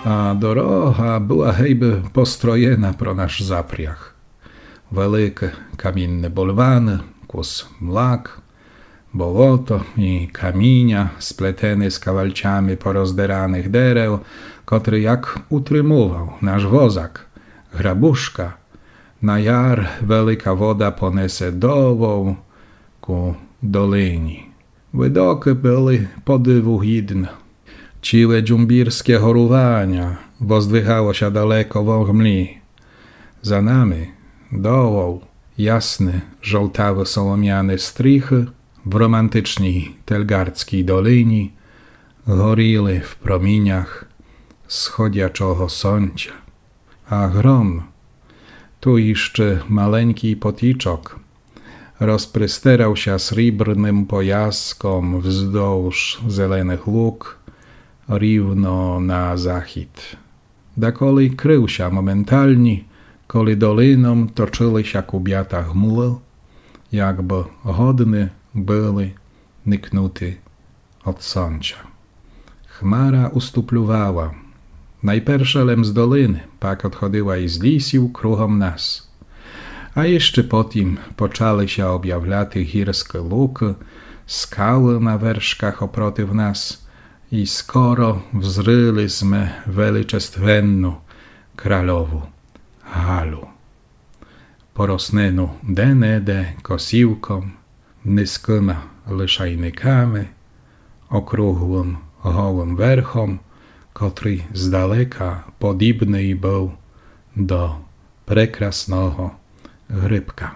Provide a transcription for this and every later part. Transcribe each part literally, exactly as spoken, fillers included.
a дорога була гейби построєна про наш запряг. Велике камінне больвани, кус млак, болото і каміння, сплетене з кавалчами пороздираних дерев, котрий як утримував наш возак, грабушка. На яр велика вода понесе довов ку долині. Видоки були подиву гідно. Cile dżumbirskie chorowania wozdwychało się daleko w mli. Za nami dołał jasny, żołtawy sołomiany strychy w romantycznej telgardzkiej dolinie gorili w promieniach schodzącego słońca. A grom, tu jeszcze maleńki poticzok, rozprysterał się srebrnym pojaskom wzdłuż zelenych luk, rівно на захід. Да коли крився моментальні, коли долином точилися куб'ята гмули, якби годні були никнути od сонця. Хмара уступлювала. Найперше лем з долини, пак odchodziła із лісів кругом нас. А jeszcze потім почалися об'являти гірські луки, скали на вершках опротив нас, i skoro wzryliśmy величественну кралову галу. Пороснену де-не-де косівком, низькими лишайниками, округлим голим верхом, котрий здалека подібний був до прекрасного грибка.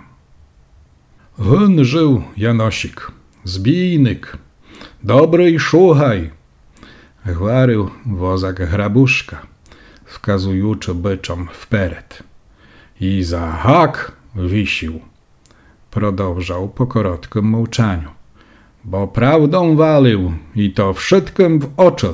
Гин жив Яносик, збійник, добрий шугай, gwarzył wozak hrabuszka, wkazujący byczom wpered. I za hak wisił, продовжał po korotkim mołczaniu, bo prawdą walił i to wszystkim w oczy.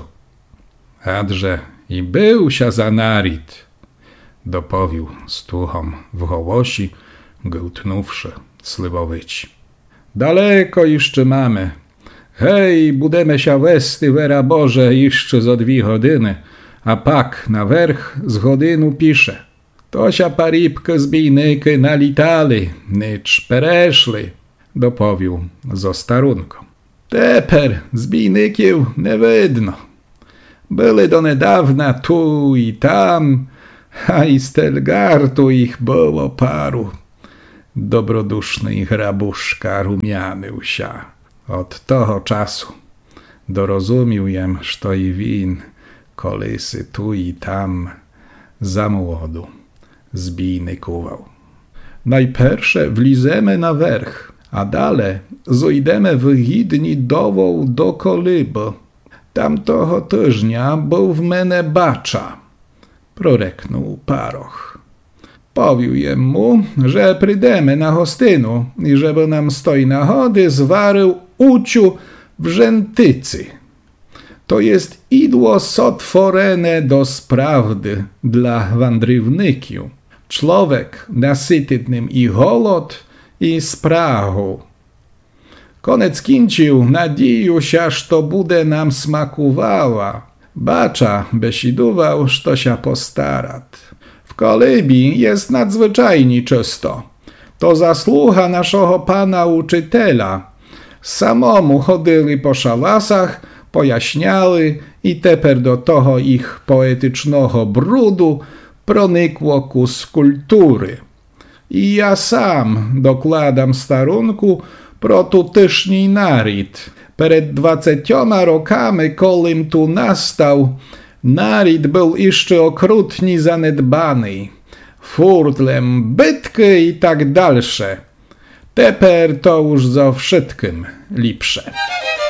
Adże i był się za narit, dopowił stuchom w hołosi, gętnówszy sływowyci. Daleko jeszcze mamy. Hej, budemy się westy, wera Boże, jeszcze za dwie godziny, a pak na werch z godzinu pisze. To się paripkę zbijnyky nalitali, nicz pereszli, dopowił zo starunką. Teper zbijnykiów nie widno. Byli do niedawna tu i tam, a i z Telgartu ich było paru. Dobroduszny hrabuszka rumianył się. Od toho czasu dorozumił jem, że i win, kolysy tu i tam za młodu zbijnykował. Najpersze wlizemy na werch, a dale zojdziemy w gidni dowoł do koliby. Tamtoho tyżnia był w mene bacza, proreknął paroch. Powił jemu, że prydemy na hostynu i żeby nam stoi na chody zwarył uciu w rzętycy. To jest idło sotworene do sprawdy dla wandrywników. Człowiek nasytytnym i holod i sprachu. Konec kincił, nadzieju się, że to bude nam smakowała. Bacza besidował, że się postarat. W Kolibii jest nadzwyczajnie czysto. To zasługa naszego pana uczytela. Samomu chodzili po szałasach, pojaśniali i teper do toho ich poetycznego brudu pronikło ku skulptury. I ja sam dokładam starunku pro tutejszy narit. Przed dwudziestoma rokami, kolim tu nastał, narit był jeszcze okrutnie zanedbany. Furtlem, bytky i tak dalsze. Teper to już za wszystkim lepsze.